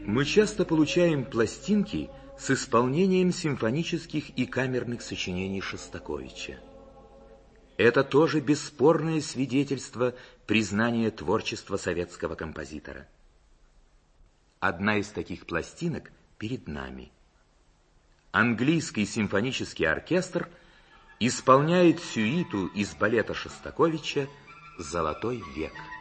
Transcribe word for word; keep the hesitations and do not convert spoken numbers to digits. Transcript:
Мы часто получаем пластинки с исполнением симфонических и камерных сочинений Шостаковича. Это тоже бесспорное свидетельство признания творчества советского композитора. Одна из таких пластинок перед нами. Английский симфонический оркестр исполняет сюиту из балета Шостаковича «Золотой век».